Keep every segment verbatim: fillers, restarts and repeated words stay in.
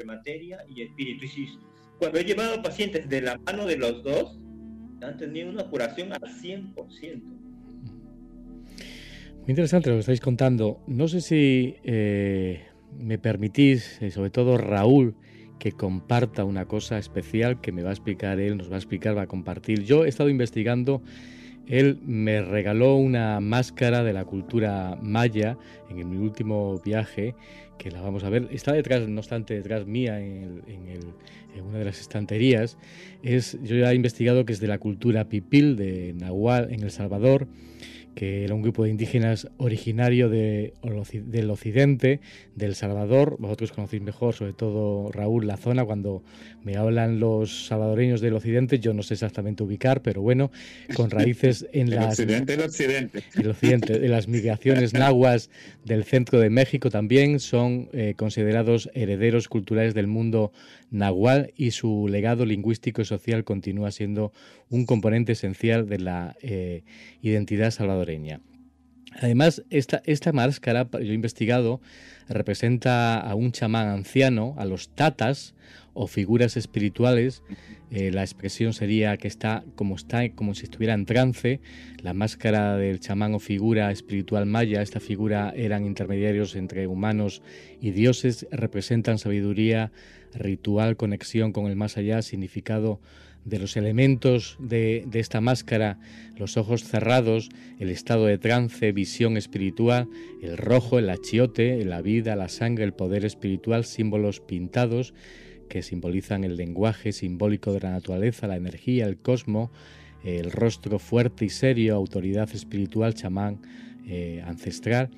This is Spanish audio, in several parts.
materia y espíritu. Y si, cuando he llevado pacientes de la mano de los dos, han tenido una curación al cien por ciento. Muy interesante lo que estáis contando. No sé si eh, me permitís, eh, sobre todo Raúl, que comparta una cosa especial que me va a explicar él, nos va a explicar, va a compartir. Yo he estado investigando, él me regaló una máscara de la cultura maya en mi último viaje, que la vamos a ver. Está detrás, no obstante, detrás mía en, el, en, el, en una de las estanterías. Es, yo ya he investigado que es de la cultura pipil de Nahual en El Salvador, que era un grupo de indígenas originario de, del occidente, de El Salvador. Vosotros conocéis mejor, sobre todo Raúl, la zona. Cuando me hablan los salvadoreños del occidente, yo no sé exactamente ubicar, pero bueno, con raíces en el las... occidente, el occidente. El occidente, en las migraciones nahuas del centro de México también son eh, considerados herederos culturales del mundo nahual, y su legado lingüístico y social continúa siendo un componente esencial de la eh, identidad salvadoreña. Además, esta, esta máscara, yo he investigado, representa a un chamán anciano, a los tatas o figuras espirituales. Eh, la expresión sería que está como, está como si estuviera en trance. La máscara del chamán o figura espiritual maya, esta figura eran intermediarios entre humanos y dioses, representan sabiduría, ritual, conexión con el más allá, significado de los elementos de, de esta máscara: los ojos cerrados, el estado de trance, visión espiritual, el rojo, el achiote, la vida, la sangre, el poder espiritual, símbolos pintados que simbolizan el lenguaje simbólico de la naturaleza, la energía, el cosmos, el rostro fuerte y serio, autoridad espiritual, chamán eh, ancestral.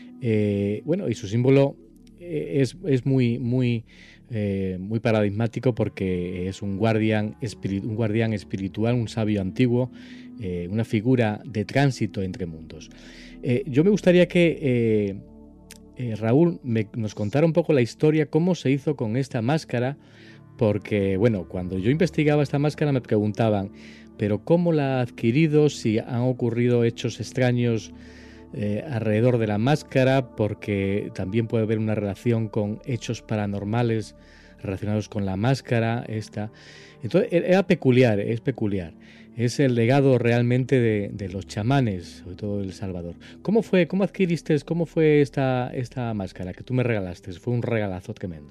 Eh, bueno, y su símbolo es, es muy, muy, eh, muy paradigmático, porque es un guardián, espirit, un guardián espiritual, un sabio antiguo, eh, una figura de tránsito entre mundos. Eh, yo me gustaría que eh, eh, Raúl me, nos contara un poco la historia, cómo se hizo con esta máscara, porque, bueno, cuando yo investigaba esta máscara me preguntaban, pero ¿cómo la ha adquirido? Si han ocurrido hechos extraños Eh, alrededor de la máscara, porque también puede haber una relación con hechos paranormales relacionados con la máscara esta. Entonces era peculiar, es peculiar. Es el legado realmente de, de los chamanes, sobre todo de El Salvador. ¿Cómo fue, cómo adquiriste, cómo fue esta, esta máscara que tú me regalaste? Fue un regalazo tremendo.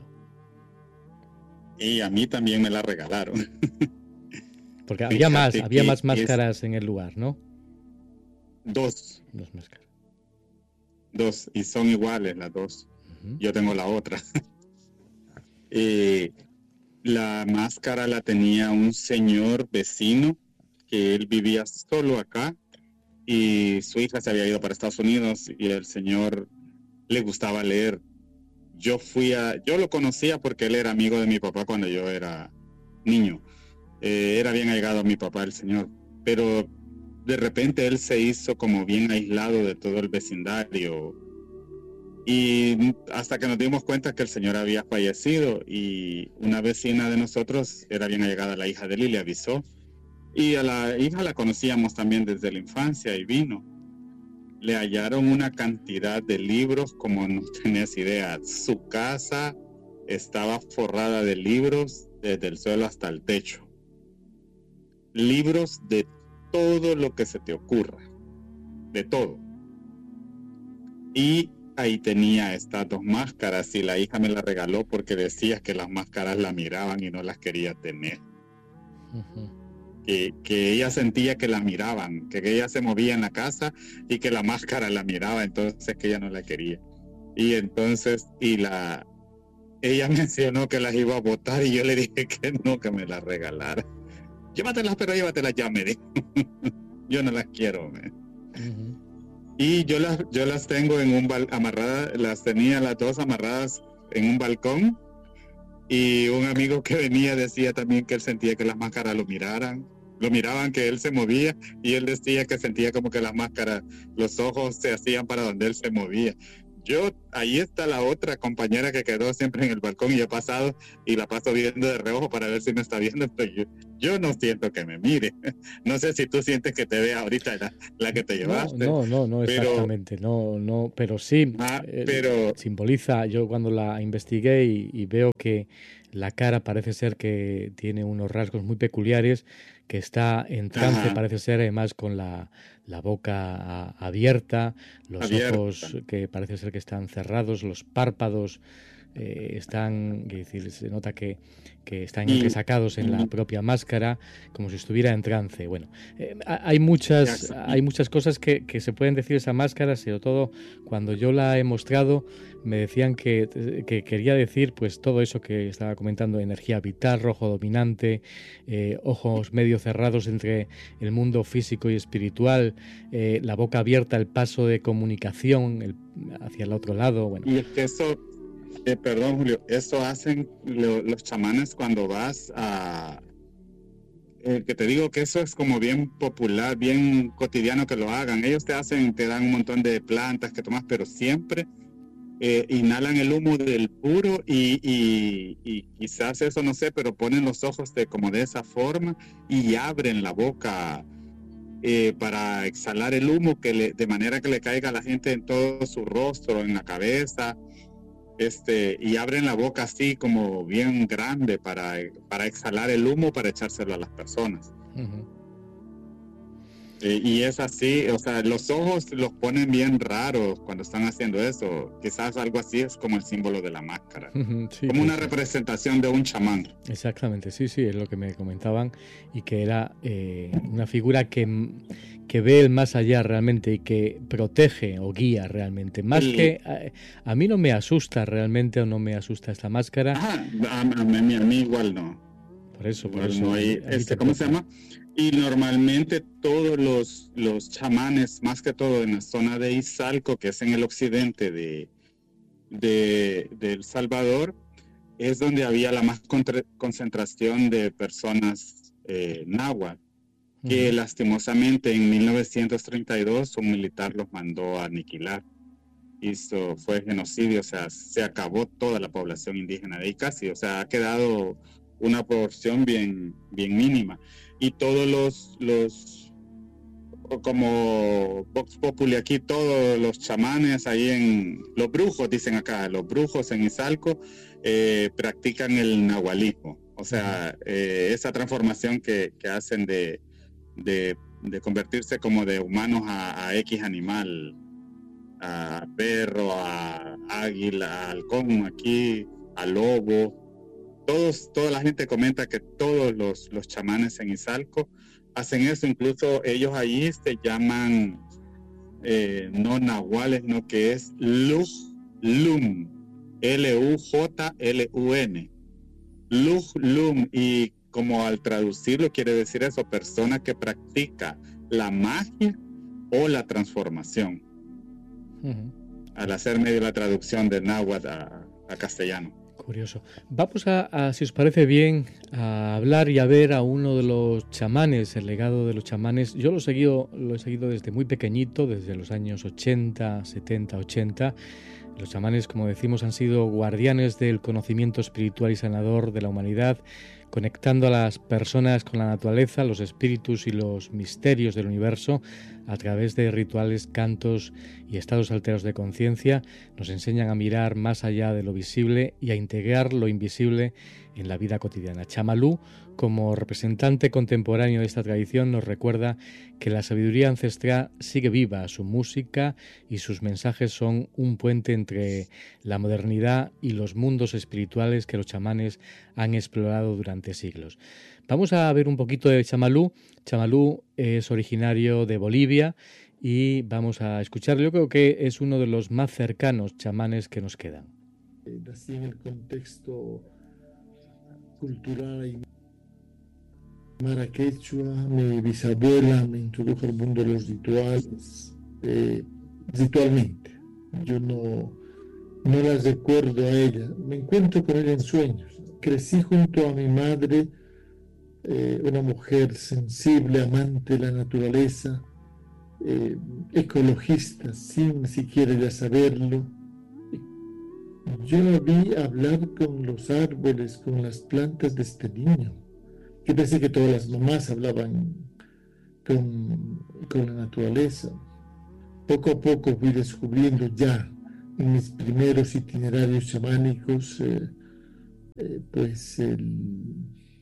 Y a mí también me la regalaron. Porque había más, había más máscaras es... en el lugar, ¿no? Dos. Dos máscaras. Dos, y son iguales las dos. Uh-huh. Yo tengo la otra. eh, la máscara la tenía un señor vecino, que él vivía solo acá, y su hija se había ido para Estados Unidos, y el señor le gustaba leer. Yo fui a, yo lo conocía porque él era amigo de mi papá cuando yo era niño. Eh, era bien allegado a mi papá, el señor, pero de repente él se hizo como bien aislado de todo el vecindario, y hasta que nos dimos cuenta que el señor había fallecido, y una vecina de nosotros era bien allegada a la hija de él y le avisó, y a la hija la conocíamos también desde la infancia, y vino. Le hallaron una cantidad de libros como no tenés idea. Su casa estaba forrada de libros desde el suelo hasta el techo, libros de todo lo que se te ocurra, de todo. Y ahí tenía estas dos máscaras, y la hija me las regaló porque decía que las máscaras la miraban y no las quería tener. Uh-huh. Que, que ella sentía que la miraban, que ella se movía en la casa y que la máscara la miraba, entonces que ella no la quería. Y entonces, y la, ella mencionó que las iba a botar, y yo le dije que no, que me las regalara. Llévatelas, pero llévatelas ya, me dijo. Yo no las quiero, me. Uh-huh. Y yo las, yo las tengo en un bal, amarradas, las tenía las dos amarradas en un balcón, y un amigo que venía decía también que él sentía que las máscaras lo miraran, lo miraban, que él se movía, y él decía que sentía como que las máscaras, los ojos se hacían para donde él se movía. Yo, ahí está la otra compañera que quedó siempre en el balcón y yo he pasado y la paso viendo de reojo para ver si me está viendo, pero yo, yo no siento que me mire. No sé si tú sientes que te ve ahorita la, la que te llevaste. No, no, no, no pero, exactamente, no, no, pero sí, ah, eh, pero simboliza, yo cuando la investigué y, y veo que la cara parece ser que tiene unos rasgos muy peculiares, que está en trance, ajá, parece ser además con la, la boca a- abierta, los abierta. ojos que parece ser que están cerrados, los párpados eh, están, que decir, se nota que, que están Y, entresacados en la y propia máscara, como si estuviera en trance. Bueno, eh, ha- hay muchas, exa- hay muchas cosas que, que se pueden decir de esa máscara, sobre todo cuando yo la he mostrado, me decían que, que quería decir pues todo eso que estaba comentando, energía vital, rojo dominante, eh, ojos medio cerrados entre el mundo físico y espiritual, eh, la boca abierta, el paso de comunicación el- hacia el otro lado. Bueno, y es que eso, eh, perdón Julio, eso hacen lo- los chamanes cuando vas a... eh, que te digo que eso es como bien popular, bien cotidiano que lo hagan. Ellos te hacen, te dan un montón de plantas que tomas, pero siempre eh, inhalan el humo del puro y, y, y quizás eso no sé, pero ponen los ojos de como de esa forma y abren la boca eh, para exhalar el humo que le, de manera que le caiga a la gente en todo su rostro, en la cabeza, este, y abren la boca así como bien grande para, para exhalar el humo para echárselo a las personas. ujú. Eh, y es así, o sea, los ojos los ponen bien raros cuando están haciendo eso. Quizás algo así es como el símbolo de la máscara, Ujú, sí, como sí, una sí. representación de un chamán. Exactamente, sí, sí, es lo que me comentaban y que era eh, una figura que, m- que ve el más allá realmente y que protege o guía realmente. Más El- que a, a mí no me asusta realmente o no me asusta esta máscara, Ajá, a, a mí, a mí igual no. por eso, por Igual eso, no a mí, hay, a mí este, ¿cómo se tampoco. llama? Y normalmente todos los, los chamanes, más que todo en la zona de Izalco, que es en el occidente de, de, de El Salvador, es donde había la más contra- concentración de personas eh, náhuatl, que Ujú, lastimosamente en mil novecientos treinta y dos un militar los mandó a aniquilar. Hizo, fue genocidio, o sea, se acabó toda la población indígena de ahí casi, o sea, ha quedado una porción bien, bien mínima. Y todos los, los o como Vox Populi aquí, todos los chamanes ahí en, los brujos dicen acá, los brujos en Izalco eh, practican el nahualismo, o sea, eh, esa transformación que, que hacen de, de, de convertirse como de humanos a, a X animal, a perro, a águila, a halcón aquí, a lobo. Todos, toda la gente comenta que todos los, los chamanes en Izalco hacen eso, incluso ellos allí se llaman eh, no nahuales, no que es Luj Lum, L U J L U N, Luj Lum, y como al traducirlo quiere decir eso, persona que practica la magia o la transformación, ujú. al hacer medio la traducción del náhuatl a, a castellano. Curioso. Vamos a, a, si os parece bien, a hablar y a ver a uno de los chamanes, el legado de los chamanes. Yo lo he seguido, lo he seguido desde muy pequeñito, desde los años ochenta, setenta, ochenta. Los chamanes, como decimos, han sido guardianes del conocimiento espiritual y sanador de la humanidad, conectando a las personas con la naturaleza, los espíritus y los misterios del universo a través de rituales, cantos y estados alterados de conciencia. Nos enseñan a mirar más allá de lo visible y a integrar lo invisible en la vida cotidiana. Chamalú, como representante contemporáneo de esta tradición, nos recuerda que la sabiduría ancestral sigue viva, su música y sus mensajes son un puente entre la modernidad y los mundos espirituales que los chamanes han explorado durante siglos. Vamos a ver un poquito de Chamalú. Chamalú es originario de Bolivia y vamos a escucharlo. Yo creo que es uno de los más cercanos chamanes que nos quedan. Nací en el contexto cultural maraquechua. Mi bisabuela me introdujo al mundo de los rituales, eh, ritualmente. Yo no, no las recuerdo a ella, me encuentro con ella en sueños. Crecí junto a mi madre, eh, una mujer sensible, amante de la naturaleza, eh, ecologista, sin siquiera ya saberlo. yo la vi hablar con los árboles, con las plantas de este niño. Yo pensé que todas las mamás hablaban con, con la naturaleza. Poco a poco fui descubriendo ya en mis primeros itinerarios chamánicos, eh, eh, pues el,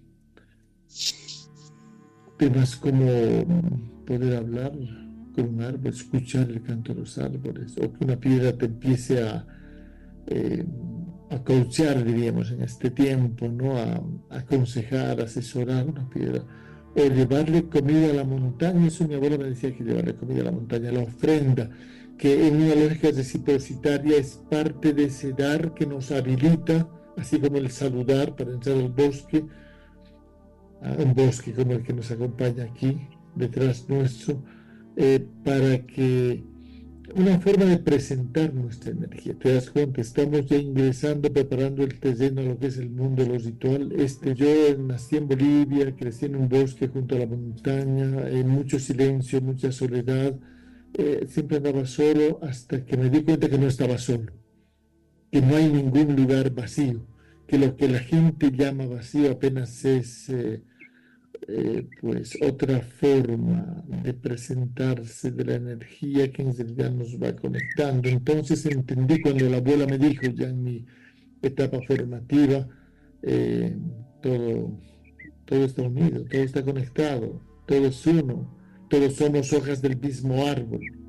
temas como poder hablar con un árbol, escuchar el canto de los árboles, o que una piedra te empiece a eh, a coachar, diríamos, en este tiempo, ¿no? A, a aconsejar, asesorar una piedra, o llevarle comida a la montaña. Eso mi abuela me decía, que llevarle comida a la montaña, la ofrenda, que en una lógica reciprocitaria es parte de ese dar que nos habilita, así como el saludar para entrar al bosque, a un bosque como el que nos acompaña aquí, detrás nuestro, eh, para que una forma de presentar nuestra energía. Te das cuenta, estamos ya ingresando, preparando el terreno a lo que es el mundo de lo ritual. Este, yo nací en Bolivia, crecí en un bosque junto a la montaña, en mucho silencio, mucha soledad. Eh, siempre andaba solo hasta que me di cuenta que no estaba solo, que no hay ningún lugar vacío, que lo que la gente llama vacío apenas es eh, Eh, pues otra forma de presentarse de la energía que en realidad nos va conectando. Entonces entendí cuando la abuela me dijo, ya en mi etapa formativa, eh, todo, todo está unido, todo está conectado, todo es uno, todos somos hojas del mismo árbol.